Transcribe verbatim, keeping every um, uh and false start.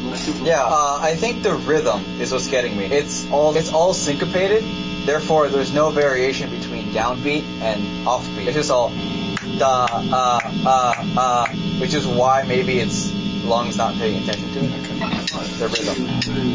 Yeah, uh, I think the rhythm is what's getting me. It's all it's all syncopated. Therefore, there's no variation between downbeat and offbeat. It's just all da uh uh uh, which is why maybe it's lungs not paying attention to it. The rhythm.